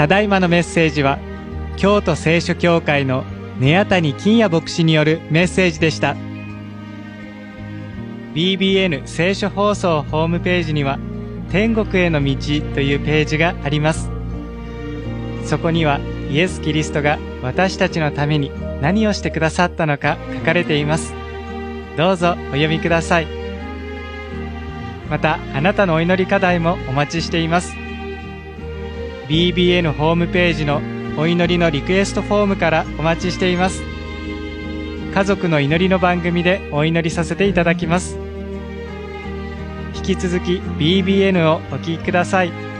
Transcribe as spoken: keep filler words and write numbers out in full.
ただいまのメッセージは京都聖書協会の根谷金也牧師によるメッセージでした。 ビービーエヌ 聖書放送ホームページには天国への道というページがあります。そこにはイエス・キリストが私たちのために何をしてくださったのか書かれています。どうぞお読みください。またあなたのお祈り課題もお待ちしています。 ビービーエヌ ホームページのお祈りのリクエストフォームからお待ちしています。家族の祈りの番組でお祈りさせていただきます。引き続き ビービーエヌ をお聞きください。